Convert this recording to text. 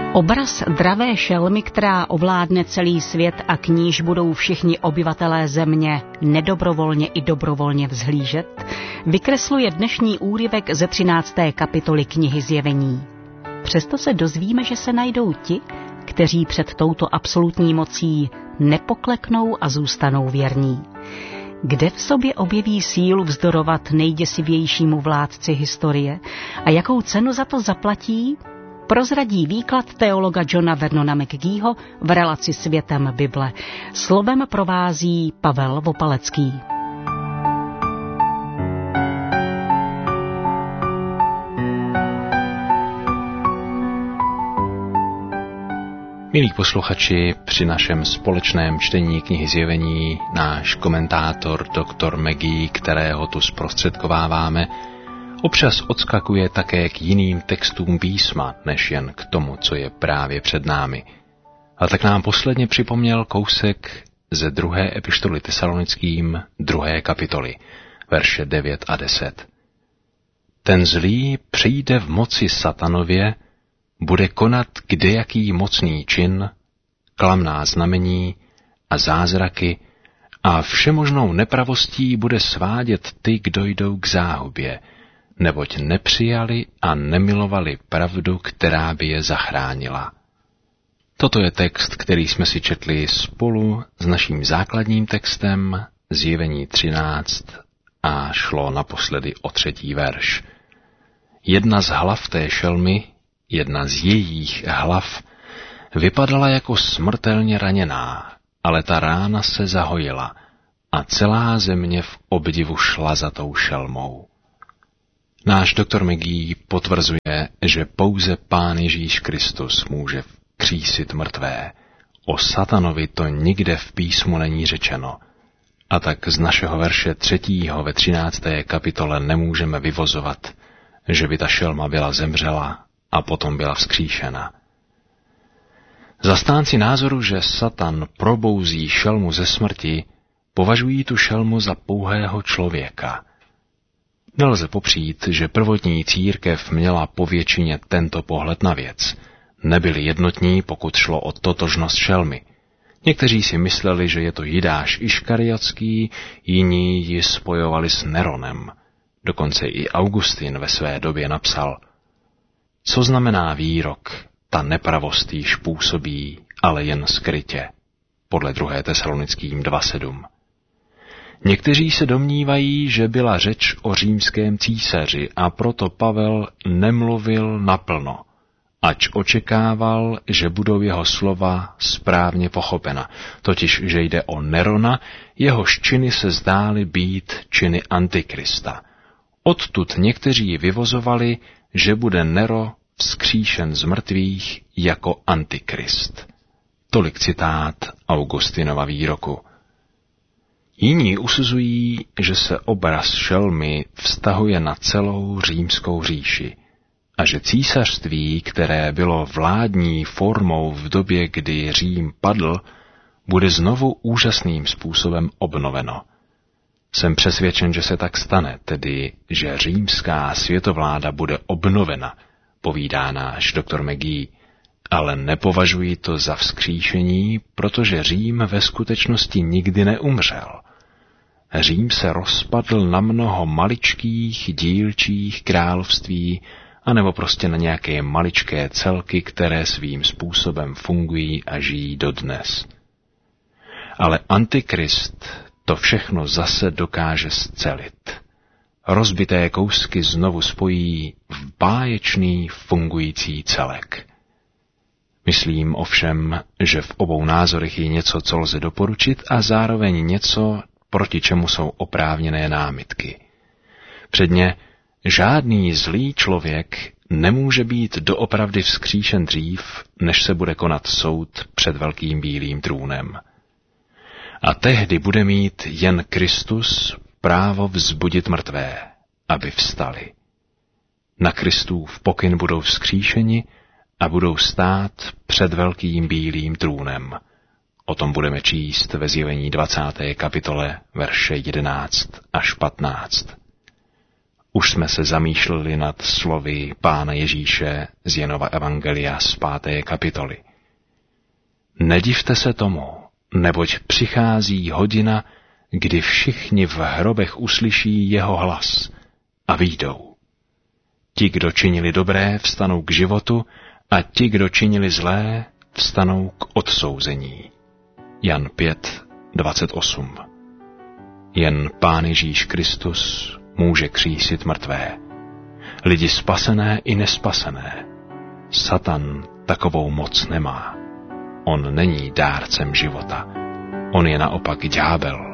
Obraz dravé šelmy, která ovládne celý svět a k níž budou všichni obyvatelé země nedobrovolně i dobrovolně vzhlížet, vykresluje dnešní úryvek ze 13. kapitoly knihy Zjevení. Přesto se dozvíme, že se najdou ti, kteří před touto absolutní mocí nepokleknou a zůstanou věrní. Kde v sobě objeví sílu vzdorovat nejděsivějšímu vládci historie a jakou cenu za to zaplatí, prozradí výklad teologa Johna Vernona McGeeho v relaci Světem Bible. Slovem provází Pavel Vopalecký. Milí posluchači, při našem společném čtení knihy Zjevení náš komentátor dr. McGee, kterého tu zprostředkováváme, občas odskakuje také k jiným textům písma, než jen k tomu, co je právě před námi. A tak nám posledně připomněl kousek ze 2. epištoly Tesalonickým 2. kapitoly, verše 9 a 10. Ten zlý přijde v moci satanově, bude konat kdejaký mocný čin, klamná znamení a zázraky a všemožnou nepravostí bude svádět ty, kdo jdou k záhubě, neboť nepřijali a nemilovali pravdu, která by je zachránila. Toto je text, který jsme si četli spolu s naším základním textem Zjevení 13 a šlo naposledy o 3. verš. Jedna z hlav té šelmy, jedna z jejích hlav, vypadala jako smrtelně raněná, ale ta rána se zahojila a celá země v obdivu šla za tou šelmou. Náš doktor McGee potvrzuje, že pouze Pán Ježíš Kristus může vzkřísit mrtvé. O satanovi to nikde v písmu není řečeno. A tak z našeho verše 3. ve 13. kapitole nemůžeme vyvozovat, že by ta šelma byla zemřela a potom byla vzkříšena. Zastánci názoru, že Satan probouzí šelmu ze smrti, považují tu šelmu za pouhého člověka. Nelze popřít, že prvotní církev měla povětšině tento pohled na věc. Nebyli jednotní, pokud šlo o totožnost šelmy. Někteří si mysleli, že je to Jidáš Iškariotský, jiní ji spojovali s Neronem. Dokonce i Augustin ve své době napsal: co znamená výrok, ta nepravost již působí, ale jen skrytě, podle 2. Tesalonickým 2:7. Někteří se domnívají, že byla řeč o římském císaři a proto Pavel nemluvil naplno, ač očekával, že budou jeho slova správně pochopena, totiž že jde o Nerona, jehož činy se zdály být činy Antikrista. Odtud někteří vyvozovali, že bude Nero vzkříšen z mrtvých jako Antikrist. Tolik citát Augustinova výroku. Jiní usuzují, že se obraz šelmy vztahuje na celou římskou říši a že císařství, které bylo vládní formou v době, kdy Řím padl, bude znovu úžasným způsobem obnoveno. Jsem přesvědčen, že se tak stane, tedy že římská světovláda bude obnovena, povídá náš doktor McGee, ale nepovažuji to za vzkříšení, protože Řím ve skutečnosti nikdy neumřel. Řím se rozpadl na mnoho maličkých, dílčích království, anebo prostě na nějaké maličké celky, které svým způsobem fungují a žijí dodnes. Ale Antikrist to všechno zase dokáže scelit. Rozbité kousky znovu spojí v báječný fungující celek. Myslím ovšem, že v obou názorech je něco, co lze doporučit a zároveň něco, proti čemu jsou oprávněné námitky. Předně žádný zlý člověk nemůže být doopravdy vzkříšen dřív, než se bude konat soud před velkým bílým trůnem. A tehdy bude mít jen Kristus právo vzbudit mrtvé, aby vstali. Na Kristův pokyn budou vzkříšeni a budou stát před velkým bílým trůnem. O tom budeme číst ve Zjevení 20. kapitole verše 11 až 15. Už jsme se zamýšleli nad slovy Pána Ježíše z Janova evangelia z 5. kapitoly. Nedivte se tomu, neboť přichází hodina, kdy všichni v hrobech uslyší jeho hlas a vyjdou. Ti, kdo činili dobré, vstanou k životu a ti, kdo činili zlé, vstanou k odsouzení. Jan 5:28. Jen Pán Ježíš Kristus může křísit mrtvé. Lidi spasené i nespasené. Satan takovou moc nemá. On není dárcem života. On je naopak ďábel.